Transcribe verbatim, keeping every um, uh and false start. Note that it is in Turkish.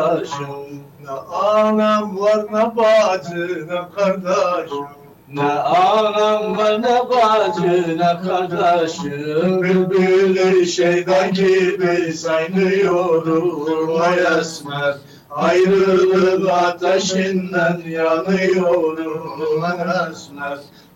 arkadaşım. Ne anam var ne bacı ne kardeşim. Ne anam var ne bacı ne kardeşim. Bülbülü şeyda gibi saynıyorum ay esmer. Ayrılık ateşinden yanıyorum ay esmer.